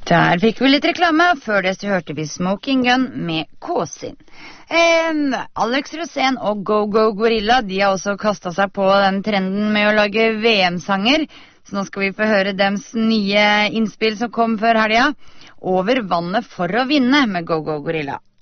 Der fikk vi litt reklame, før det så hørte vi Smoking Gun med Kåsin. Alex Rosén og Go Go Gorilla, de har også kastet seg på den trenden med å lage VM-sanger, så nå skal vi få høre dems nye innspill som kom før helga. Over vannet for å vinne med Go Go Gorilla.